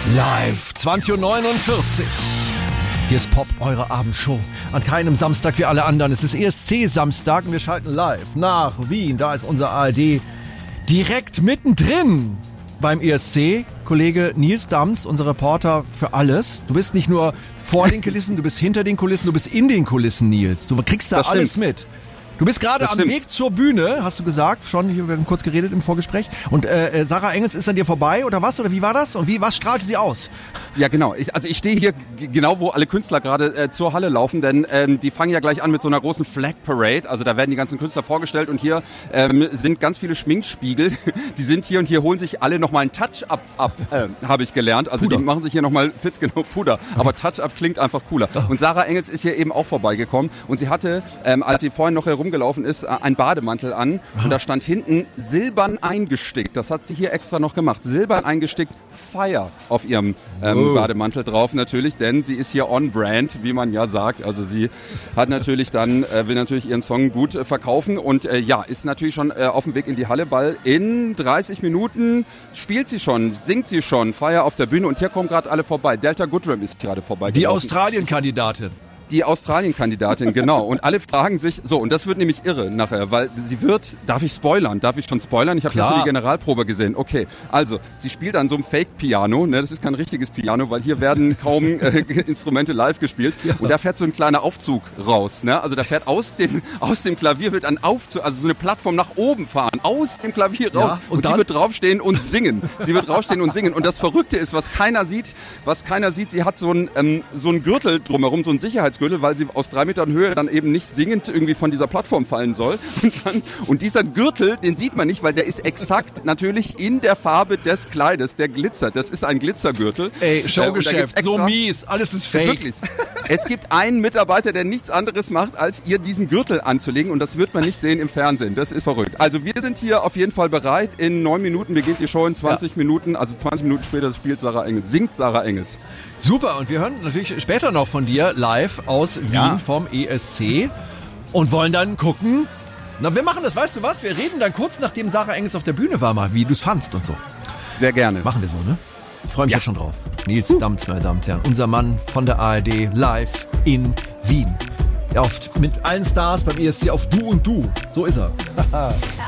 Live, 20.49 Uhr. Hier ist Pop, eure Abendshow. An keinem Samstag wie alle anderen. Es ist ESC-Samstag und wir schalten live nach Wien. Da ist unser ARD direkt mittendrin beim ESC. Kollege Nils Dams, unser Reporter für alles. Du bist nicht nur vor den Kulissen, du bist hinter den Kulissen, du bist in den Kulissen, Nils. Du kriegst da alles mit. Du bist gerade am Weg zur Bühne, hast du gesagt, schon, hier, wir haben kurz geredet im Vorgespräch. Und Sarah Engels ist an dir vorbei oder was? Oder wie war das? Und was strahlte sie aus? Ja, genau. Ich stehe hier genau, wo alle Künstler gerade zur Halle laufen, denn die fangen ja gleich an mit so einer großen Flag Parade. Also da werden die ganzen Künstler vorgestellt und hier sind ganz viele Schminkspiegel. Die sind hier und hier holen sich alle nochmal ein Touch-Up ab, habe ich gelernt. Also Puder. Die machen sich hier nochmal fit, genau, Puder. Aber Touch-Up klingt einfach cooler. Und Sarah Engels ist hier eben auch vorbeigekommen und sie hatte, als sie vorhin noch herumgelaufen ist, einen Bademantel an und da stand hinten silbern eingestickt. Das hat sie hier extra noch gemacht. Silbern eingestickt, Fire auf ihrem Bademantel drauf natürlich, denn sie ist hier on brand, wie man ja sagt. Also sie hat natürlich dann, will natürlich ihren Song gut verkaufen und ist natürlich schon auf dem Weg in die Halle, weil in 30 Minuten spielt sie schon, singt sie schon Fire auf der Bühne und hier kommen gerade alle vorbei. Delta Goodrem ist gerade vorbei. Die Australien-Kandidatin. Die Australien-Kandidatin, genau. Und alle fragen sich, so, und das wird nämlich irre nachher, weil sie wird, darf ich spoilern? Darf ich schon spoilern? Ich habe gestern die Generalprobe gesehen. Okay, also, sie spielt an so einem Fake-Piano, ne, das ist kein richtiges Piano, weil hier werden kaum Instrumente live gespielt. Ja. Und da fährt so ein kleiner Aufzug raus, ne? Also da fährt aus dem Klavier wird ein Aufzug, also so eine Plattform nach oben fahren, aus dem Klavier raus. Ja, und die wird draufstehen und singen. Sie wird draufstehen und singen. Und das Verrückte ist, was keiner sieht, sie hat so ein Gürtel drumherum, so ein Sicherheitsgürtel, weil sie aus 3 Metern Höhe dann eben nicht singend irgendwie von dieser Plattform fallen soll. Und dieser Gürtel, den sieht man nicht, weil der ist exakt natürlich in der Farbe des Kleides, der glitzert. Das ist ein Glitzergürtel. Ey, Showgeschäft, so mies, alles ist fake. Wirklich. Es gibt einen Mitarbeiter, der nichts anderes macht, als ihr diesen Gürtel anzulegen und das wird man nicht sehen im Fernsehen. Das ist verrückt. Also wir sind hier auf jeden Fall bereit. In 9 Minuten beginnt die Show, in 20 Minuten, also 20 Minuten später spielt Sarah Engels, singt Sarah Engels. Super, und wir hören natürlich später noch von dir live aus Wien vom ESC und wollen dann gucken. Na, wir machen das, weißt du was? Wir reden dann kurz, nachdem Sarah Engels auf der Bühne war, mal, wie du es fandst und so. Sehr gerne. Machen wir so, ne? Ich freue mich ja schon drauf. Nils Dams, meine Damen und Herren, unser Mann von der ARD live in Wien. Mit allen Stars beim ESC auf Du und Du. So ist er.